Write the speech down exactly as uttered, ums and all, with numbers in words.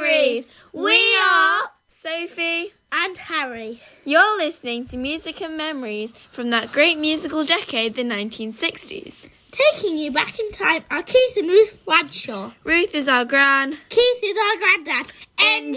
Memories. We are Sophie and Harry. You're listening to Music and Memories from that great musical decade, the nineteen sixties. Taking you back in time are Keith and Ruth Bradshaw. Ruth is our gran. Keith is our granddad. Enjoy!